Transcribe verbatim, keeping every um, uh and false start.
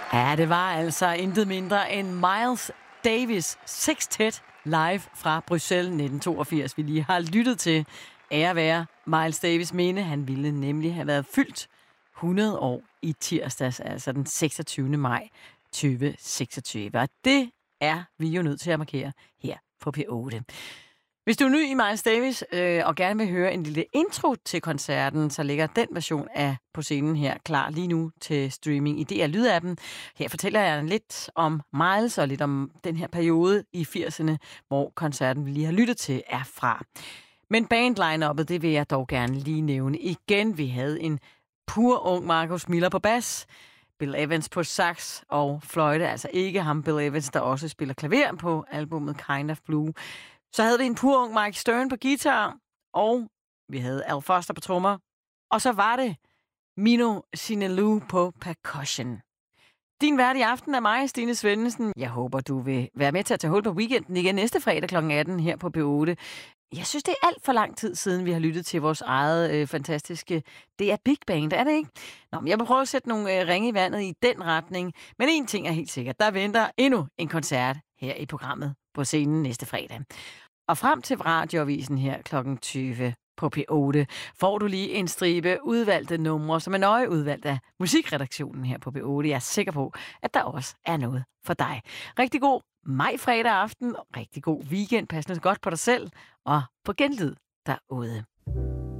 Ja, det var altså intet mindre end Miles Davis Sextet live fra Bruxelles nitten toogfirs, vi lige har lyttet til. Ære være Miles Davis minde. Han ville nemlig have været fyldt hundrede år i tirsdags, altså den seksogtyvende maj tyve seksogtyve. Og det er vi jo nødt til at markere her på P otte. Hvis du er ny i Miles Davis øh, og gerne vil høre en lille intro til koncerten, så ligger den version af På scenen her klar lige nu til streaming i D R Lydappen. Her fortæller jeg lidt om Miles og lidt om den her periode i firserne, hvor koncerten, vi lige har lyttet til, er fra. Men bandline-uppet, det vil jeg dog gerne lige nævne igen. Vi havde en pur ung Marcus Miller på bas, Bill Evans på sax og fløjte, altså ikke ham Bill Evans, der også spiller klaver på albumet Kind of Blue. Så havde vi en pur ung Mike Stern på guitar, og vi havde Al Foster på trommer, og så var det Mino Sinelu på percussion. Din vært i aften er mig, Stine Svendelsen. Jeg håber, du vil være med til at tage hul på weekenden igen næste fredag klokken atten her på P otte. Jeg synes, det er alt for lang tid siden, vi har lyttet til vores eget øh, fantastiske Det er Big Band, er det ikke? Nå, men jeg vil prøve at sætte nogle øh, ringe i vandet i den retning. Men en ting er helt sikkert, der venter endnu en koncert her i programmet På scenen næste fredag. Og frem til radioavisen her klokken tyve på P otte får du lige en stribe udvalgte numre, som er nøje udvalgt af musikredaktionen her på P otte. Jeg er sikker på, at der også er noget for dig. Rigtig god maj-fredag aften, og rigtig god weekend. Pas nu godt på dig selv, og på genlyd derude.